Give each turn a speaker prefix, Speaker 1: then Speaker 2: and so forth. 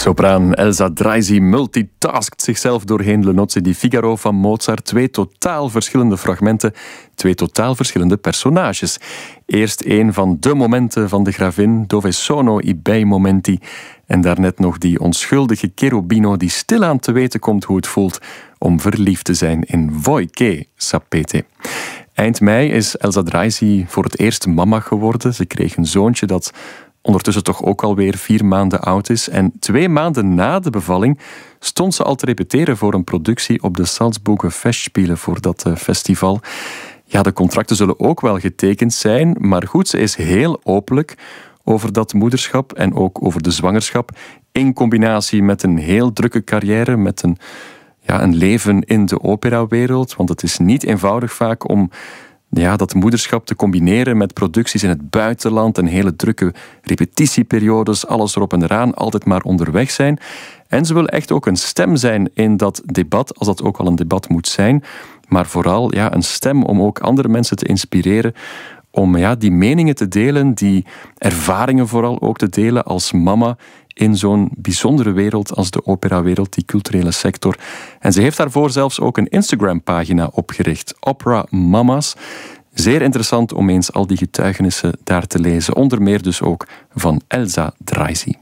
Speaker 1: Sopraan Elsa Dreisy multitaskt zichzelf doorheen Le Nozze di Figaro van Mozart. 2 totaal verschillende fragmenten, 2 totaal verschillende personages. Eerst een van de momenten van de gravin, Dove sono i bei momenti. En daarnet nog die onschuldige cherubino die stilaan te weten komt hoe het voelt om verliefd te zijn in Voi che sapete. Eind mei is Elsa Dreisy voor het eerst mama geworden. Ze kreeg een zoontje dat ondertussen toch ook alweer 4 maanden oud is. En 2 maanden na de bevalling stond ze al te repeteren voor een productie op de Salzburger Festspiele voor dat festival. Ja, de contracten zullen ook wel getekend zijn, maar goed, ze is heel openlijk over dat moederschap en ook over de zwangerschap, in combinatie met een heel drukke carrière, met een leven in de operawereld, want het is niet eenvoudig vaak om dat moederschap te combineren met producties in het buitenland en hele drukke repetitieperiodes, alles erop en eraan, altijd maar onderweg zijn. En ze wil echt ook een stem zijn in dat debat, als dat ook al een debat moet zijn, maar vooral een stem om ook andere mensen te inspireren, om die meningen te delen, die ervaringen vooral ook te delen als mama in zo'n bijzondere wereld als de operawereld, die culturele sector. En ze heeft daarvoor zelfs ook een Instagram-pagina opgericht, Opera Mamas. Zeer interessant om eens al die getuigenissen daar te lezen, onder meer dus ook van Elsa Dreisy.